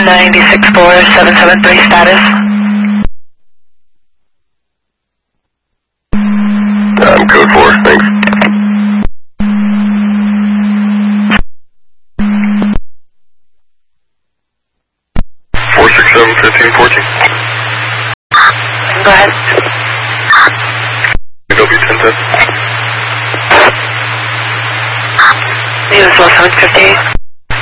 964-773 status. I'm code 4, thanks. Go ahead. W1010. News 758.